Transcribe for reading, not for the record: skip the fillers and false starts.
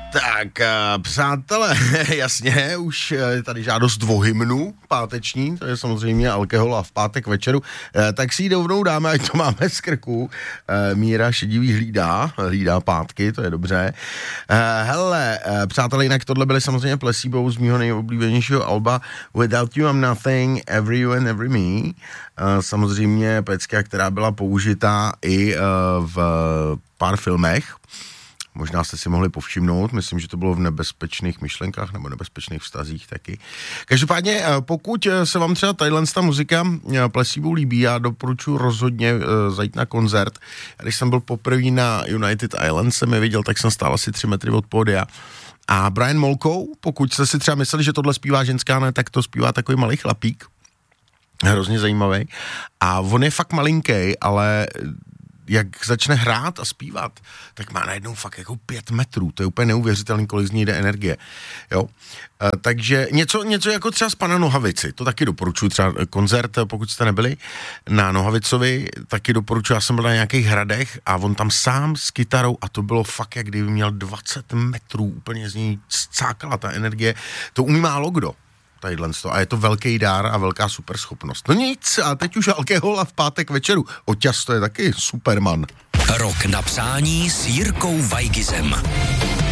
Tak, přátelé, jasně, už je tady žádost dvohymnu páteční, to je samozřejmě alkohol a v pátek večeru, tak si ji rovnou dáme, ať to máme z krku. Míra šedivý hlídá pátky, to je dobře. Hele, přátelé, jinak tohle byly samozřejmě Placebo z mýho nejoblíbenějšího alba Without You I'm Nothing, Every You and Every Me. Samozřejmě pecka, která byla použitá i v pár filmech. Možná jste si mohli povšimnout, myslím, že to bylo v Nebezpečných myšlenkách nebo Nebezpečných vztazích taky. Každopádně, pokud se vám třeba ta muzika Placebo líbí, já doporučuji rozhodně zajít na koncert. Když jsem byl poprvé na United Island, jsem je viděl, tak jsem stál asi 3 metry od pódia. A Brian Molko, pokud jste si třeba mysleli, že tohle zpívá ženská, ne, tak to zpívá takový malý chlapík. Hrozně zajímavý. A on je fakt malinký, ale jak začne hrát a zpívat, tak má najednou fakt jako 5 metrů. To je úplně neuvěřitelný, kolik z ní jde energie. Jo? Takže něco jako třeba z pana Nohavici. To taky doporučuji. Třeba koncert, pokud jste nebyli na Nohavicovi, taky doporučuji. Já jsem byl na nějakých hradech a on tam sám s kytarou a to bylo fakt, jak kdyby měl 20 metrů. Úplně z ní scákala ta energie. To umí málo kdo. A je to velký dár a velká superschopnost. No nic, a teď už alkohol a v pátek večeru. Oťas, to je taky superman. Rok na přání s Jirkou Weigizem.